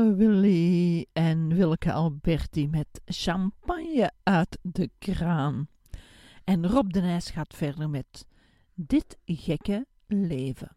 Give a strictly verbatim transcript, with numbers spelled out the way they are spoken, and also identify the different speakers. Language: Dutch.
Speaker 1: Willy en Willeke Alberti met champagne uit de kraan. En Rob de Nijs gaat verder met Dit gekke leven.